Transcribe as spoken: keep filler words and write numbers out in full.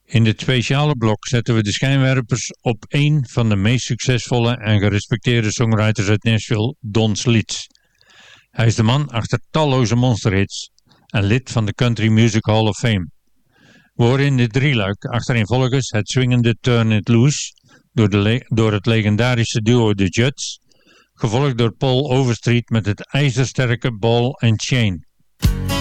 In dit speciale blok zetten we de schijnwerpers op één van de meest succesvolle en gerespecteerde songwriters uit Nashville, Don Slits. Hij is de man achter talloze monsterhits en lid van de Country Music Hall of Fame. We horen in dit drieluik achtereenvolgens het swingende Turn It Loose door, de le- door het legendarische duo The Judds, gevolgd door Paul Overstreet met het ijzersterke Ball and Chain.